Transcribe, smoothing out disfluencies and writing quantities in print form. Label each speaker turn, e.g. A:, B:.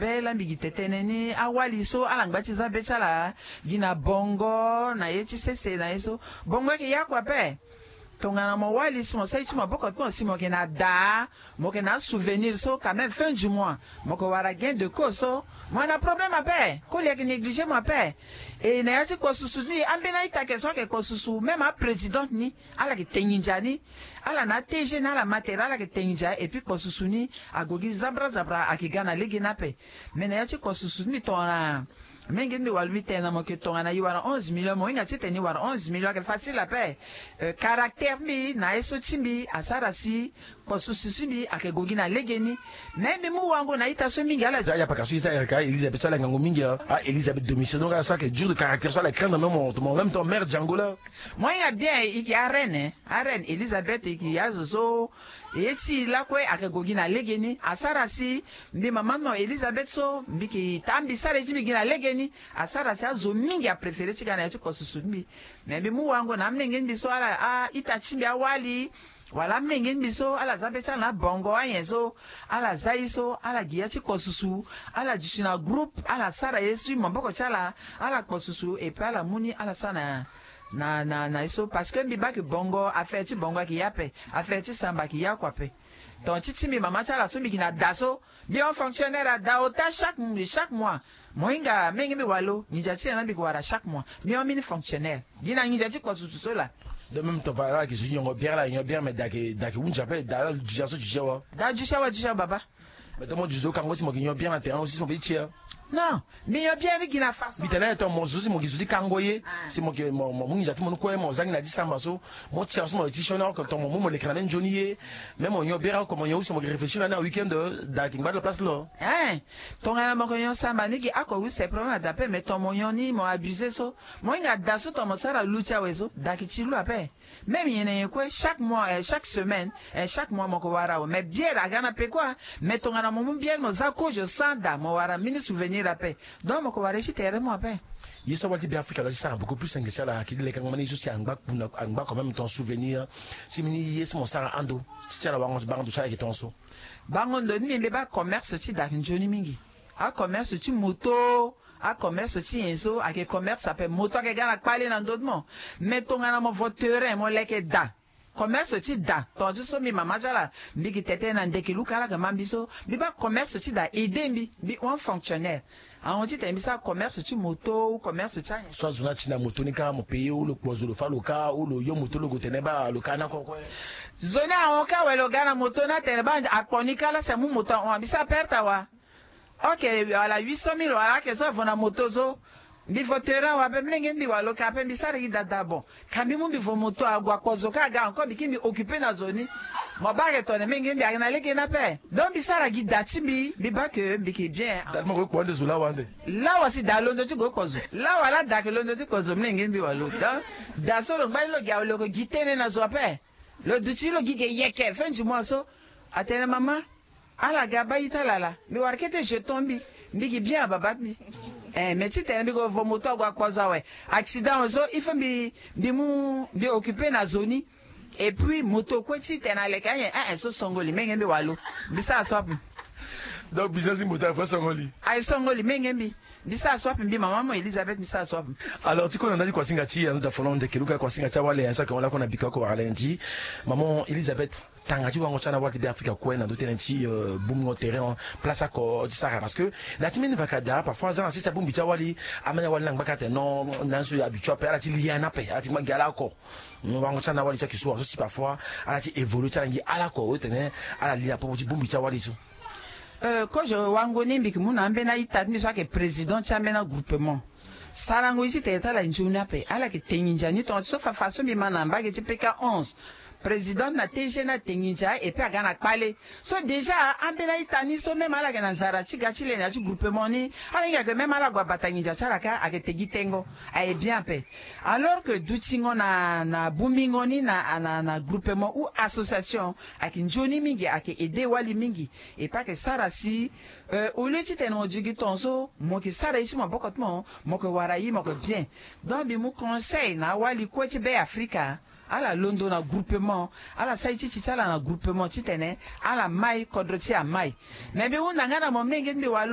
A: bela mbigi teteneni awali so alangbachi za bechala gina bongo na yechi sese na yeso bongo ki yakwa pe tongana mo wali si mo sai si mo boko to si mo ke na da mo ke na souvenir so quand même fin du mois mo ko wara gain de cause so mo na problème ape ko le ki négliger mo ape et na yati ko susu ni ambena ita ke so ke ko susu même a président ni ala ki tenyinja ni ala na TG na la matériel ala ki tenyinja et puis ko susu ni agogi zabra akigana legi na pe mais na yati ko susu ni to na mengi ndi walwi tena mo ke tonga na yiwara 11 millions mo inga chite ni wara 11 millions ke facile la paix caractère mi na eso chimbi asara si ko sususu bi akegogi na legeni même mu wango na ita so mingi ala
B: ya pa kasu isa ka Elisabeth ala ngango mingi a Elisabeth domicile donc ala so que dur de caractère so la crainte même ton mère Djangola
A: moi ya bien iki arene Elisabeth iki yazo eti lakwe akegogi na legeni asara si mbi mama no Elisabeth so mbiki tambi sare jibi gina legeni asara si azo mingi a préféré tika na yachiko susumbi mais mu wango na mnenge mbiso ala ita chimbi awali wala mnenge mbiso ala zabesa na bongo ayenzo ala zaiso ala giachi kosusu ala jishina group ala sara yesu mamboko chala ala kosusu et puis ala muni ala sana na iso parce que mbiba ki bongo afeti bongo ki yape afeti samba ki yakwape donc titi mi mama chala so mi kina daso bien fonctionnaire a daota chaque mois moinga mengi mi walo njachi na bi kwara chaque mois bien mini fonctionnaire dina njachi kosusu so la
B: de même ton père là qui se dit on bien là il bien mais daki un japé dans du jaso du jawa
A: da du jawa baba
B: mais toi du zo kango si mo kinyo bien na terrain aussi son petit
A: non mais yo bien qui na façon
B: bitana to mo zuzi mo gizudi kangoye si mo ke mo njati mo ko mo zangi na disamba so mo tia so mo tishona ko to mo le kranen joniye même on yo bien comme yo so mo réfléchir na weekend da ki ngba de place lo
A: tonga mo ko yo samba ni ki ako wi se problème d'appel mais to mo yo ni mo abuser so mo nga daso to mo sara lucha wezo da ki chilu ape même yene ko chaque mois chaque semaine chaque mois mo ko wara mais bien la gana pe quoi mais tonga na mo bien mo zako je sanda mo wara mini souvenir la paix donc mo ko wara ci terre mo paix
B: yiso wati bi Afrique là ça beaucoup plus singulier là qui les kangomani juste angba quand même ton souvenir si mini yes mo sara ando ci la wango bango ça qui ton so
A: bango ndo ni ba commerce ci da njoni mingi a commerce ci moto a commerce ci enso a ke commerce appelle moto ke gana parler dans d'autres mots mais ton na mo voteur mo leke da commerce ci da tonji so mi mama jala mbiki tete na ndeki lukala ka mambiso bi ba commerce ci da edembi bi un fonctionnaire on dit que ça commerce ci moto ou commerce ci
B: soit zona ci na moto ni ka mo payer ou le pozo le fa loka ou le yo moto le gotene ba loka na ko
A: zona on ka we lo gana moto na tene ba akonika la c'est mu moto on bisa perta wa ok à la 800 000 voilà que ça vona moto zo bi votera wa be mlenge ndi wa loka pe bisara gi dada bon kambi mu bi vo moto agwa kozo ka ga encore bi kimi occuper na zone mo ba ke tone menge ndi agna leke na pe donc bisara gi dati bi ba ke bi ki bien
B: tellement ko kwande zula wande
A: la wasi da londo ti go kozo la wala da ke londo ti kozo mlenge ndi wa loka da so lo ba lo ga lo ko gitene na zo pe lo duti lo gi ke yeke fin du mois so atene mama ala ga ba italala mi warkete je tombi mbiki bien baba bi mais si t'es bigo vo moto gwa kwaza we accident zo ife bi occupé na zone et puis moto ko ti t'es na le kanye so songoli menge bi walo bisa swap
B: donc business moto fa songoli
A: ai songoli menge bi bisa swap bi mama mo Elisabeth bisa swap
B: alors tu connais ndali kwa singa chi anda folonde keluka kwa singa cha wale yansa kwa na bikako alenji maman Elisabeth tanga ji wango chana wati bi Afrika kwena do tenchi boom terrain place ko disara parce que la timine vakada parfois ça assiste boom bicha wali amanya wali nang bakate non nanso ya bicho pe ala ti liana pe ala ti magala ko wango chana wali cha kiso aussi parfois ala ti évolue chana ngi ala ko tene ala lia po boom bicha wali so
A: ko je wango nimbi kimuna ambena itatmi so ke président chamena groupement sarango isi teta la njuna pe ala ke teninja ni ton so fa façon mi manamba ke ti pk 11 président na TG na teninja et puis agana kpale so déjà ambena itani so même ala ke na zara ti gachile na ti groupement ni ala nga ke même ala gwa batanginja chala ka ake tegi tengo ay bien pe alors que dutingo na bumingo ni na groupement ou association ake njoni mingi ake aider wali mingi et pas que sarasi au lieu ti teno jigi tonso mo ke sara ici mo bokotmo mo ke warayi mo ke bien donc bi mu conseil na wali ko ti be Africa ala londo na groupement ala saiti chitala na groupement chitene ala mai kodro ti amai mais bi wunda ngana mo mnenge mbi walo